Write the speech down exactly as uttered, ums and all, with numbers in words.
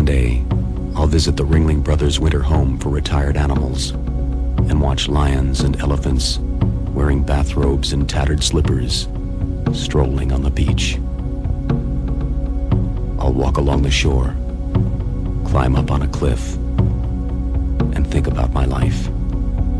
day, I'll visit the Ringling Brothers Winter Home for Retired Animals and watch lions and elephants wearing bathrobes and tattered slippers strolling on the beach. I'll walk along the shore, climb up on a cliff, and think about my life.